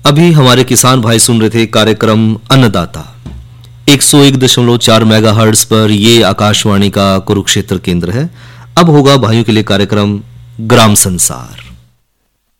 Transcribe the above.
अभी हमारे किसान भाई सुन रहे थे कार्यक्रम अन्नदाता 101.4 मेगाहर्ट्ज पर। ये आकाशवाणी का कुरुक्षेत्र केंद्र है। अब होगा भाइयों के लिए कार्यक्रम ग्राम संसार।